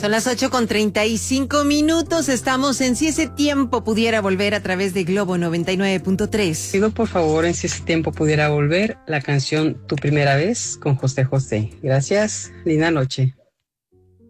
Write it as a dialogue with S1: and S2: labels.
S1: Son las 8:35. Estamos en Si ese tiempo pudiera volver a través de Globo 99.3.
S2: Pido por favor, en Si ese tiempo pudiera volver, la canción Tu primera vez con José José. Gracias, linda noche.